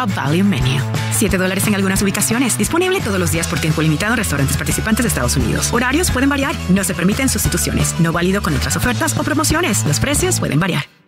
Top Value Menu. $7 en algunas ubicaciones. Disponible todos los días por tiempo limitado en restaurantes participantes de Estados Unidos. Horarios pueden variar. No se permiten sustituciones. No válido con otras ofertas o promociones. Los precios pueden variar.